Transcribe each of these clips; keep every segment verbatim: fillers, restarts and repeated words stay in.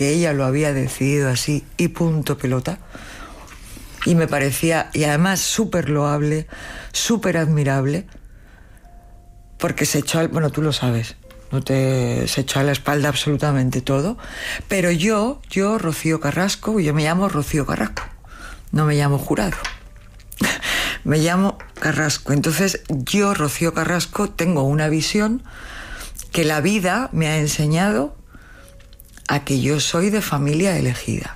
porque ella lo había decidido así y punto pelota. Y me parecía, y además súper loable, súper admirable, porque se echó, al, bueno, tú lo sabes, no te, se echó a la espalda absolutamente todo, pero yo, yo, Rocío Carrasco, yo me llamo Rocío Carrasco, no me llamo Jurado, me llamo Carrasco. Entonces yo, Rocío Carrasco, tengo una visión que la vida me ha enseñado a que yo soy de familia elegida.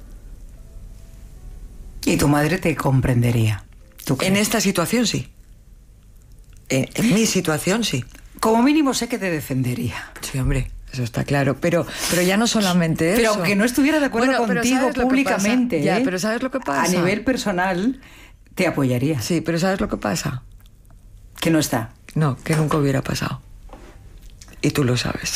Y tu madre te comprendería. ¿Tú crees? En esta situación sí. En, en mi situación sí. Como mínimo sé que te defendería. Sí, hombre, eso está claro. Pero, pero ya no solamente eso. Pero aunque no estuviera de acuerdo bueno, contigo públicamente, ya, ¿eh? pero ¿sabes lo que pasa? A nivel personal, te apoyaría. Sí, pero ¿sabes lo que pasa? Que no está. No, que nunca hubiera pasado. Y tú lo sabes.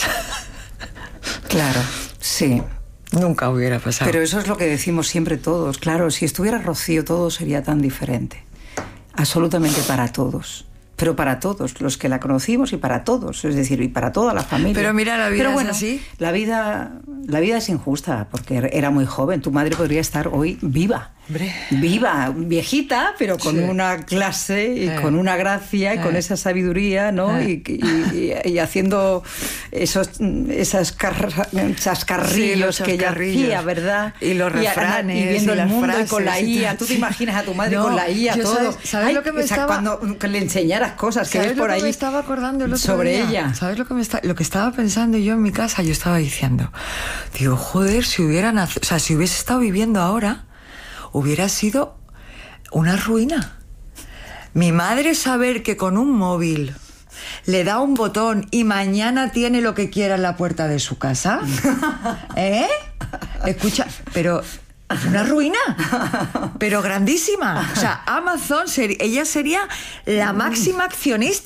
Claro, sí. Nunca hubiera pasado. Pero eso es lo que decimos siempre todos. Claro, si estuviera Rocío todo sería tan diferente. Absolutamente para todos. Pero para todos, los que la conocimos y para todos, es decir, y para toda la familia. Pero mira, la vida Pero bueno, es así. La vida, la vida es injusta, porque era muy joven. Tu madre podría estar hoy viva. Hombre. Viva, viejita, pero con sí. una clase y eh. con una gracia y eh. con esa sabiduría, ¿no? Eh. Y, y, y, y haciendo esos esas car chascarrillos sí, que ella hacía, ¿verdad? Y los refranes. Y, y viendo y el mundo frases, y con la I A. Tú te imaginas a tu madre no, con la I A todo. ¿Sabes, ¿sabes Ay, lo que me o sea, estaba... cuando que le enseñaras cosas que ves por ahí. Me estaba acordando el otro sobre día? ella. ¿Sabes lo que me está, lo que estaba pensando yo en mi casa? Yo estaba diciendo, digo, joder, si hubieran, o sea, si hubiese estado viviendo ahora, hubiera sido una ruina. Mi madre saber que con un móvil le da un botón y mañana tiene lo que quiera en la puerta de su casa, ¿eh? Escucha, pero una ruina, pero grandísima. O sea, Amazon, ser, ella sería la máxima accionista.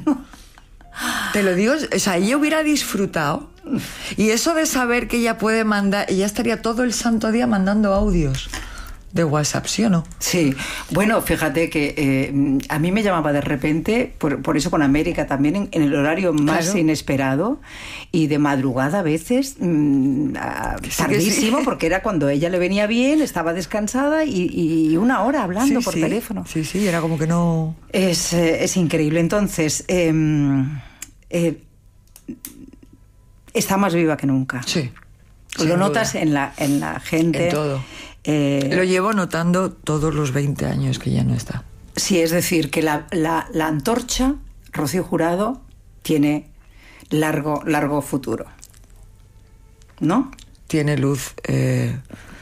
Te lo digo, o sea, ella hubiera disfrutado. Y eso de saber que ella puede mandar, ella estaría todo el santo día mandando audios de WhatsApp, ¿sí o no? Sí. Bueno, fíjate que eh, a mí me llamaba de repente, por, por eso con América también, en, en el horario más claro. inesperado y de madrugada a veces, mmm, sí, tardísimo, sí. porque era cuando ella le venía bien, estaba descansada y, y una hora hablando sí, por sí. teléfono. Sí, sí, era como que no... Es, eh, es increíble. Entonces, eh, eh, está más viva que nunca. Sí. Lo notas en la, en la gente. En todo. Eh, Lo llevo notando todos los veinte años que ya no está. Sí, es decir, que la, la, la antorcha, Rocío Jurado, tiene largo, largo futuro. ¿No? Tiene luz eh,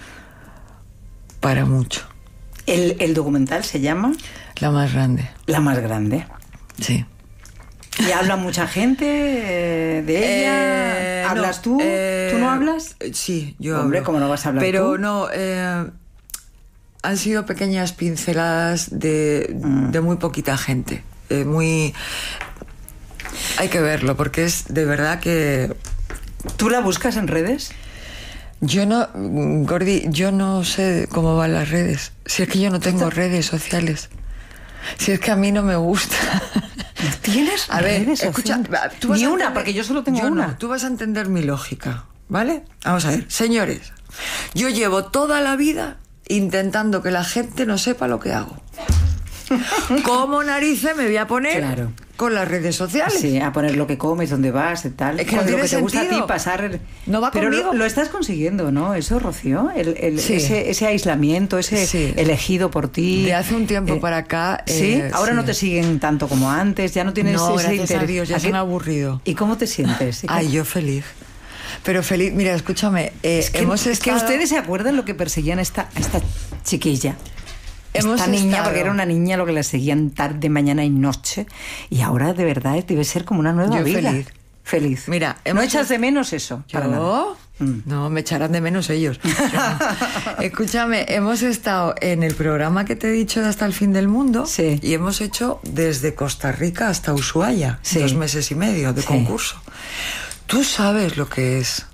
para mucho. ¿El, el documental se llama? La más grande. La más grande. Sí. ¿Y habla mucha gente eh, de ella? Eh, ¿Hablas no, tú? Eh, ¿Tú no hablas? Sí, yo Hombre, hablo. ¿cómo no vas a hablar Pero tú? no, eh, han sido pequeñas pinceladas de, mm. de muy poquita gente. Eh, muy... Hay que verlo, porque es de verdad que... ¿Tú la buscas en redes? Yo no, Gordi, yo no sé cómo van las redes. Si es que yo no tengo redes sociales. Si es que a mí no me gusta. ¿Tienes a ver, redes escucha, sociales? tú vas Ni a una, entender, porque yo solo tengo yo una. No, tú vas a entender mi lógica, ¿vale? Vamos a ver, señores, yo llevo toda la vida intentando que la gente no sepa lo que hago. ¿Cómo narices me voy a poner claro. con las redes sociales? Sí, a poner lo que comes, dónde vas y tal. Es que no tiene lo que te sentido. gusta a ti pasar... No va Pero conmigo. Lo, lo estás consiguiendo, ¿no? Eso, Rocío, el, el, sí. ese, ese aislamiento, ese sí. elegido por ti. De hace un tiempo eh, para acá... ¿Sí? Eh, Ahora sí. no te siguen tanto como antes, ya no tienes no, ese interés. A Dios, ya se han aburrido. ¿Y cómo te sientes? Ay, yo feliz. Pero feliz, mira, escúchame, eh, es que, hemos es estado... que ustedes se acuerdan lo que perseguían a esta, a esta chiquilla. Hemos Esta niña, estado... porque era una niña lo que la seguían tarde, mañana y noche. Y ahora de verdad debe ser como una nueva Yo vida. feliz. Feliz. Mira, ¿no echas de menos eso? ¿Yo? Para nada. Mm. No, me echarán de menos ellos. No. Escúchame, hemos estado en el programa que te he dicho de Hasta el Fin del Mundo. Sí. Y hemos hecho desde Costa Rica hasta Ushuaia. Sí. Dos meses y medio de sí. concurso. ¿Tú sabes lo que es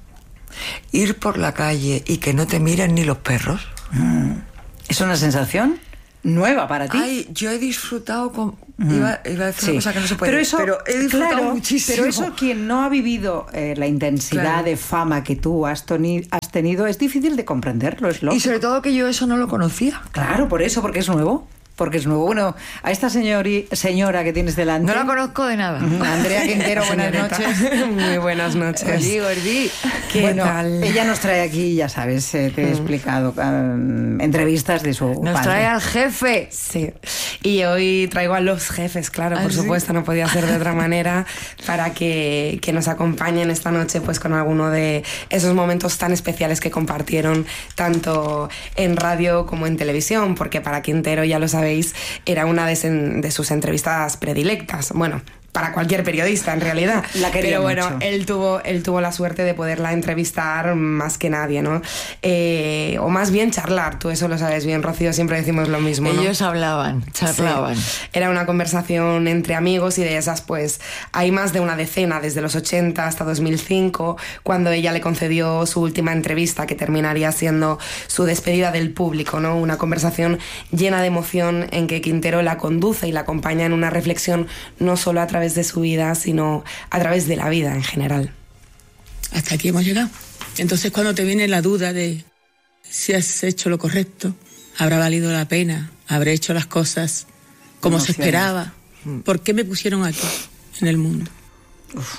ir por la calle y que no te miren ni los perros? Mm. ¿Es una sensación? nueva para ti. Ay, yo he disfrutado con... Mm. Iba, iba a decir sí. una cosa que no se puede, pero, eso, pero he disfrutado claro, muchísimo. Pero eso, quien no ha vivido eh, la intensidad claro. de fama que tú has, toni, has tenido, es difícil de comprenderlo, es lógico. Y sobre todo que yo eso no lo conocía. Claro, por eso, porque es nuevo. Porque es nuevo. Bueno, a esta señori, señora que tienes delante... No la conozco de nada. Andrea Quintero, buenas noches. Muy buenas noches. Gordi, Gordi. ¿Qué bueno, tal? Ella nos trae aquí, ya sabes, eh, te he explicado, um, entrevistas de su Nos padre. trae al jefe. Sí. Y hoy traigo a los jefes, claro, ¿Ah, por sí? supuesto, no podía ser de otra manera, para que, que nos acompañen esta noche pues con alguno de esos momentos tan especiales que compartieron tanto en radio como en televisión, porque para Quintero, ya lo sabéis, era una de, sen, de sus entrevistas predilectas. Bueno, para cualquier periodista en realidad. La quería Pero bueno, mucho. él tuvo, él tuvo la suerte de poderla entrevistar más que nadie, ¿no? Eh, o más bien charlar, tú eso lo sabes bien, Rocío, siempre decimos lo mismo, ¿no? Ellos hablaban, charlaban. Sí. Era una conversación entre amigos y de esas pues hay más de una decena, desde los ochenta hasta dos mil cinco, cuando ella le concedió su última entrevista, que terminaría siendo su despedida del público, ¿no? Una conversación llena de emoción en que Quintero la conduce y la acompaña en una reflexión no solo a través de su vida, sino a través de la vida en general. Hasta aquí hemos llegado. Entonces, cuando te viene la duda de si has hecho lo correcto, habrá valido la pena, habré hecho las cosas como Emociones. se esperaba, ¿por qué me pusieron aquí en el mundo? Uf.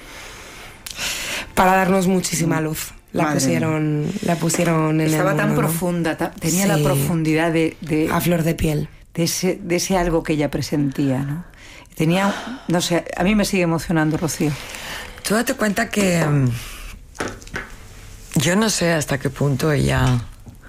Para darnos muchísima luz. La Madre pusieron, mía. la pusieron en Estaba el mundo, tan ¿no? profunda, ta, tenía sí. la profundidad de, de a flor de piel, de ese, de ese algo que ella presentía, ¿no? Tenía, no sé, a mí me sigue emocionando, Rocío. Tú date cuenta que um, yo no sé hasta qué punto ella...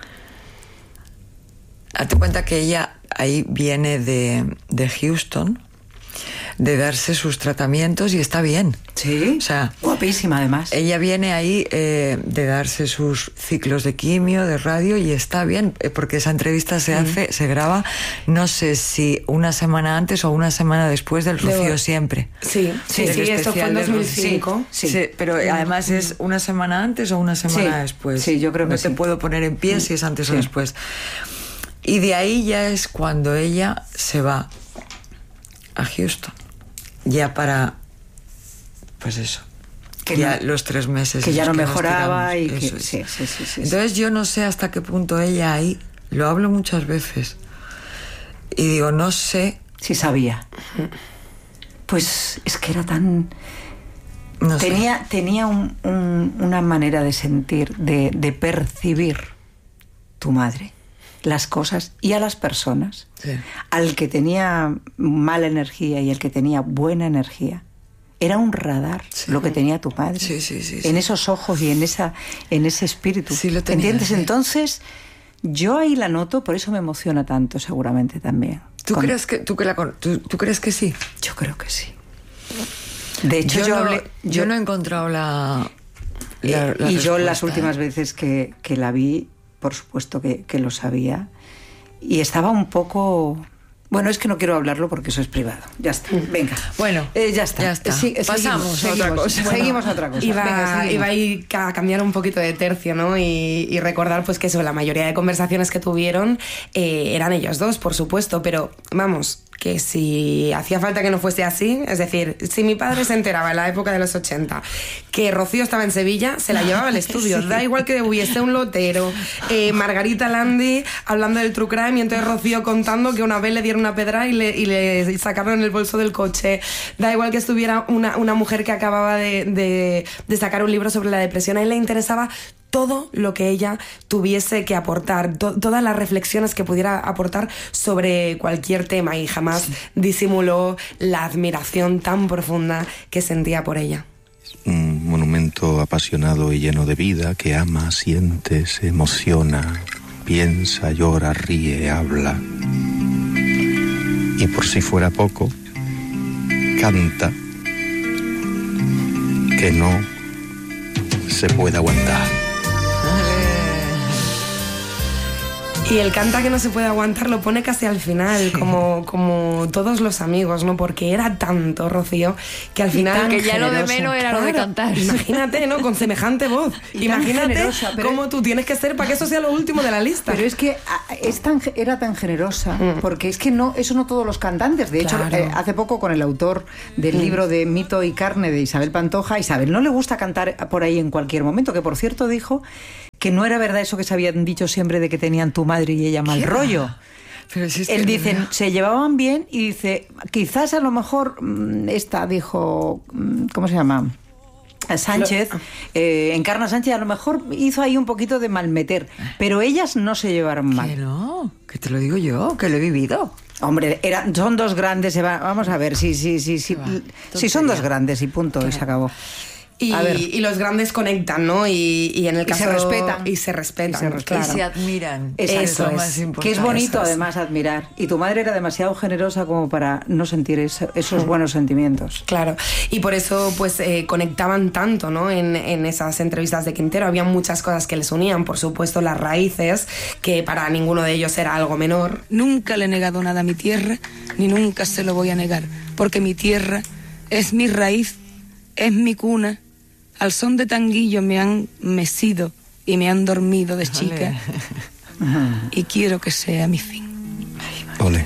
Date cuenta que ella ahí viene de, de Houston, de darse sus tratamientos y está bien. Sí, o sea, guapísima además. Ella viene ahí eh, de darse sus ciclos de quimio, de radio y está bien, porque esa entrevista se hace, mm. se graba, no sé si una semana antes o una semana después del Rocío de... Siempre. Sí, sí, sí, sí esto fue en dos mil cinco. Sí, sí. sí pero mm. además es una semana antes o una semana sí. después. Sí, yo creo que no sí. te puedo poner en pie mm. si es antes sí. o después. Y de ahí ya es cuando ella se va a Houston. Ya para, pues eso, que ya no, los tres meses. Que ya no que mejoraba y que... Sí, sí, sí, sí, sí. Entonces yo no sé hasta qué punto ella ahí, lo hablo muchas veces, y digo, no sé... Si sabía. Pues es que era tan... No tenía sé. tenía un, un, una manera de sentir, de, de percibir tu madre. Las cosas y a las personas, sí. al que tenía mala energía y al que tenía buena energía. Era un radar sí. lo que tenía tu madre. Sí, sí, sí, en sí. esos ojos y en esa en ese espíritu. Sí, lo tenía, ¿entiendes? Sí. Entonces, yo ahí la noto, por eso me emociona tanto, seguramente también. ¿Tú Con... crees que tú, que la, tú, tú crees que sí? Yo creo que sí. De hecho, yo, yo, no, hablé, yo, yo no he encontrado la... la, eh, la y respuesta. yo las últimas veces que, que la vi, por supuesto que, que lo sabía, y estaba un poco... Bueno, es que no quiero hablarlo porque eso es privado. Ya está, venga. Bueno, eh, ya está. Ya está. Sí, pasamos seguimos, a otra cosa. Bueno, seguimos a otra cosa. Iba, venga, iba a ir a cambiar un poquito de tercio, ¿no? Y, y recordar pues que eso, la mayoría de conversaciones que tuvieron eh, eran ellos dos, por supuesto, pero vamos... que si hacía falta que no fuese así, es decir, si mi padre se enteraba en la época de los ochenta que Rocío estaba en Sevilla, se la llevaba al estudio, sí. Da igual que hubiese un lotero, eh, Margarita Landi hablando del true crime y entonces Rocío contando que una vez le dieron una pedra y le, y le sacaron en el bolso del coche, da igual que estuviera una, una mujer que acababa de, de, de sacar un libro sobre la depresión, a él le interesaba todo lo que ella tuviese que aportar, to- todas las reflexiones que pudiera aportar sobre cualquier tema y jamás sí. disimuló la admiración tan profunda que sentía por ella. Un monumento apasionado y lleno de vida que ama, siente, se emociona, piensa, llora, ríe, habla. Y por si fuera poco, canta que no se puede aguantar. Y el canta que no se puede aguantar lo pone casi al final, sí. como, como todos los amigos, ¿no? Porque era tanto, Rocío, que al final... Que ya lo de menos era claro, lo de cantar. Imagínate, ¿no? Con semejante voz. Y imagínate generosa, pero... cómo tú tienes que ser para que eso sea lo último de la lista. Pero es que es tan, era tan generosa, mm. porque es que no, eso no todos los cantantes. De hecho, claro. eh, hace poco con el autor del mm. libro de Mito y Carne de Isabel Pantoja, Isabel no le gusta cantar por ahí en cualquier momento, que por cierto dijo que no era verdad eso que se habían dicho siempre de que tenían tu madre y ella mal rollo. Pero si es Él que dice, no. se llevaban bien y dice, quizás a lo mejor esta dijo, ¿cómo se llama? Sánchez, eh, Encarna Sánchez a lo mejor hizo ahí un poquito de malmeter, pero ellas no se llevaron mal. Que no, que te lo digo yo, que lo he vivido. Hombre, eran, son dos grandes, se va, vamos a ver, si sí, sí, sí, sí, sí, son dos grandes y punto, y se acabó. Y, y los grandes conectan, ¿no? Y, y en el caso... Y se respetan. Y se respetan, y se, respetan. claro. Y se admiran. Eso, eso es. es lo más importante. Que es bonito, eso es. además, admirar. Y tu madre era demasiado generosa como para no sentir eso, esos buenos sentimientos. Claro. Y por eso, pues, eh, conectaban tanto, ¿no? En, en esas entrevistas de Quintero. Había muchas cosas que les unían. Por supuesto, las raíces, que para ninguno de ellos era algo menor. Nunca le he negado nada a mi tierra, ni nunca se lo voy a negar. Porque mi tierra es mi raíz, es mi cuna. Al son de tanguillo me han mecido y me han dormido de chica. Y quiero que sea mi fin. Ole.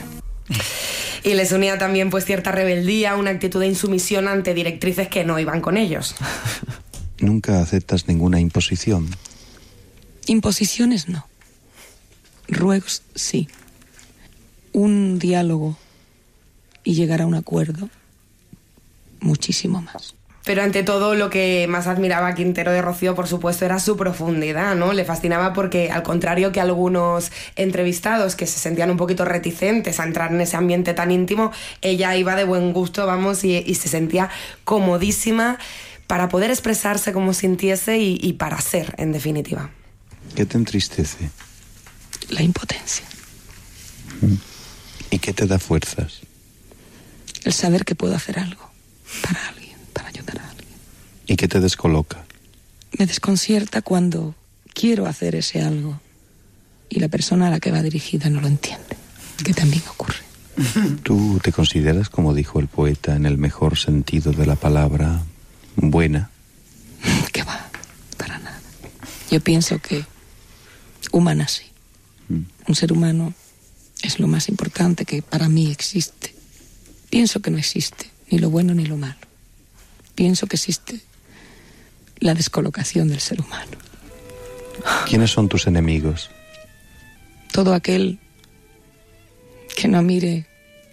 Y les unía también pues cierta rebeldía, una actitud de insumisión ante directrices que no iban con ellos. Nunca aceptas ninguna imposición. Imposiciones no. Ruegos sí. Un diálogo y llegar a un acuerdo, muchísimo más. Pero ante todo lo que más admiraba a Quintero de Rocío, por supuesto, era su profundidad, ¿no? Le fascinaba porque, al contrario que algunos entrevistados que se sentían un poquito reticentes a entrar en ese ambiente tan íntimo, ella iba de buen gusto, vamos, y, y se sentía comodísima para poder expresarse como sintiese y, y para ser, en definitiva. ¿Qué te entristece? La impotencia. ¿Y qué te da fuerzas? El saber que puedo hacer algo para alguien. Para ayudar a alguien. ¿Y qué te descoloca? Me desconcierta cuando quiero hacer ese algo y la persona a la que va dirigida no lo entiende, que también ocurre. ¿Tú te consideras, como dijo el poeta, en el mejor sentido de la palabra, buena? Que va, para nada. Yo pienso que humana sí. Mm. Un ser humano es lo más importante que para mí existe. Pienso que no existe ni lo bueno ni lo malo. Pienso que existe la descolocación del ser humano. ¿Quiénes son tus enemigos? Todo aquel que no mire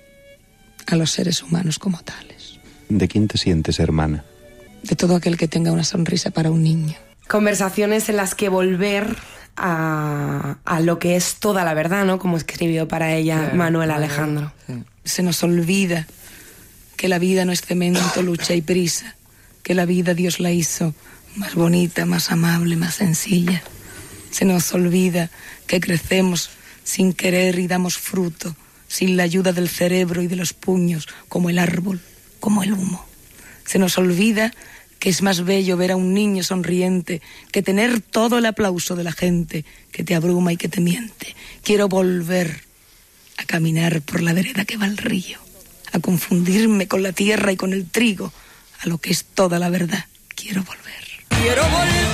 a los seres humanos como tales. ¿De quién te sientes hermana? De todo aquel que tenga una sonrisa para un niño. Conversaciones en las que volver a, a lo que es toda la verdad, ¿no? Como escribió para ella sí, Manuel Alejandro. Sí. Se nos olvida que la vida no es cemento, lucha y prisa, que la vida Dios la hizo más bonita, más amable, más sencilla. Se nos olvida que crecemos sin querer y damos fruto, sin la ayuda del cerebro y de los puños, como el árbol, como el humo. Se nos olvida que es más bello ver a un niño sonriente que tener todo el aplauso de la gente que te abruma y que te miente. Quiero volver a caminar por la vereda que va al río, a confundirme con la tierra y con el trigo, a lo que es toda la verdad. Quiero volver. Quiero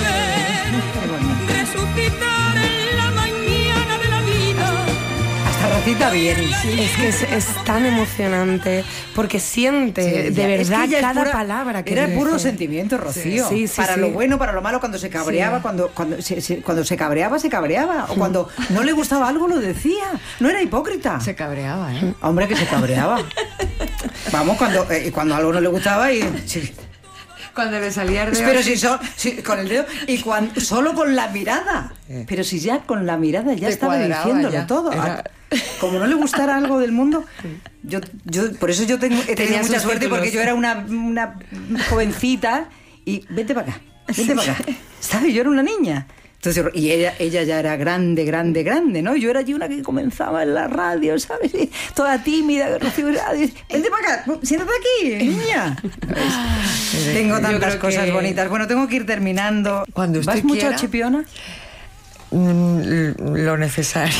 volver, resucitar en la mañana de la vida. Hasta Rosita bien. Sí. Es que es, es tan emocionante porque siente sí, de verdad es que cada pura, palabra que era dice. Puro sentimiento, Rocío. Sí, sí, para sí, lo sí. bueno, para lo malo, cuando se cabreaba, sí. cuando, cuando, se, se, cuando se cabreaba, se cabreaba. O cuando no le gustaba algo, lo decía. No era hipócrita. Se cabreaba, ¿eh? Hombre, que se cabreaba. Vamos, cuando, eh, cuando algo no le gustaba y... Sí. Cuando le salía el dedo. Pero si, so, si con el dedo y cuando, solo con la mirada. Eh. Pero si ya con la mirada ya Te estaba diciéndolo ya. todo. Era... Como no le gustara algo del mundo, yo, yo por eso yo tengo, he tenido Tenía mucha suerte títulos. Porque yo era una, una jovencita y vete para acá, vete para acá. ¿Sabes? Yo era una niña. Entonces, y ella, ella ya era grande, grande, grande, ¿no? Yo era allí una que comenzaba en la radio, ¿sabes? Y toda tímida, Rocío, vente para acá, siéntate aquí, niña. Tengo tantas cosas que... bonitas. Bueno, tengo que ir terminando. Cuando ¿Vas mucho quiera, a Chipiona? Lo necesario.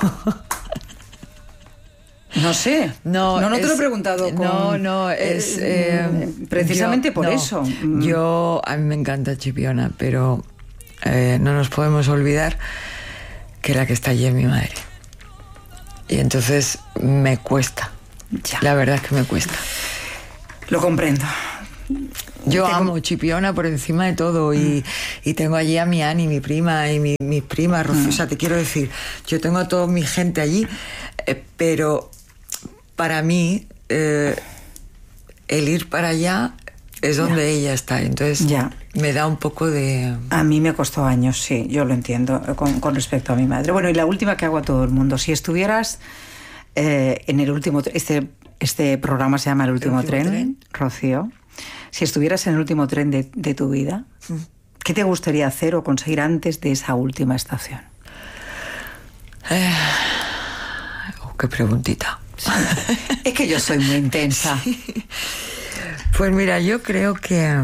No sé. No, no, no es, te lo he preguntado. Con, no, no, es... Eh, precisamente yo, por no, eso. Yo, a mí me encanta Chipiona, pero eh, no nos podemos olvidar que la que está allí es mi madre. Y entonces me cuesta. Ya. La verdad es que me cuesta. Lo comprendo. Yo Tengo... amo Chipiona por encima de todo y, mm. y tengo allí a mi Ani, mi prima y mi, mi prima Rocío. Mm. O sea, te quiero decir, yo tengo a toda mi gente allí, eh, pero para mí eh, el ir para allá es donde ya. ella está. Entonces ya. me da un poco de... A mí me costó años, sí, yo lo entiendo con, con respecto a mi madre. Bueno, y la última que hago a todo el mundo. Si estuvieras eh, en el último... Este, este programa se llama El último, el último tren, tren, Rocío. Si estuvieras en el último tren de, de tu vida, ¿qué te gustaría hacer o conseguir antes de esa última estación? Eh, oh, qué preguntita. Sí. Es que yo soy muy intensa. Sí. Pues mira, yo creo que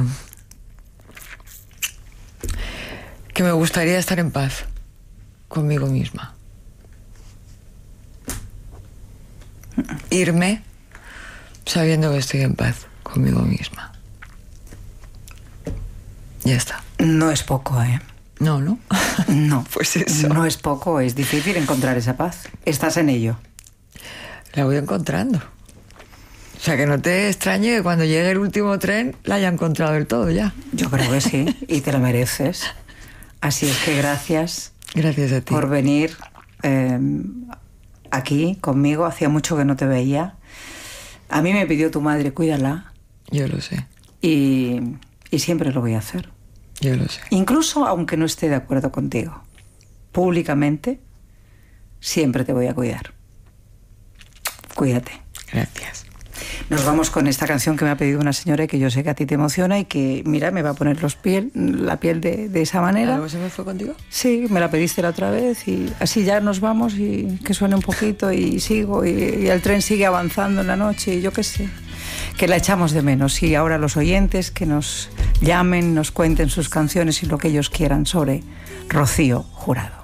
que me gustaría estar en paz conmigo misma. Irme sabiendo que estoy en paz conmigo misma. Ya está. No es poco, ¿eh? No, ¿no? No. Pues eso. No es poco, es difícil encontrar esa paz. Estás en ello. La voy encontrando. O sea, que no te extrañe que cuando llegue el último tren la haya encontrado del todo ya. Yo creo que sí, y te lo mereces. Así es que gracias. Gracias a ti. Por venir eh, aquí conmigo. Hacía mucho que no te veía. A mí me pidió tu madre, cuídala. Yo lo sé. Y, y siempre lo voy a hacer. Yo lo sé. Incluso aunque no esté de acuerdo contigo. Públicamente, siempre te voy a cuidar. Cuídate. Gracias. Nos vamos con esta canción que me ha pedido una señora y que yo sé que a ti te emociona y que, mira, me va a poner los piel, la piel de, de esa manera. ¿Algo se me fue contigo? Sí, me la pediste la otra vez y así ya nos vamos y que suene un poquito y sigo y, y el tren sigue avanzando en la noche y yo qué sé, que la echamos de menos. Y ahora los oyentes que nos llamen, nos cuenten sus canciones y lo que ellos quieran sobre Rocío Jurado.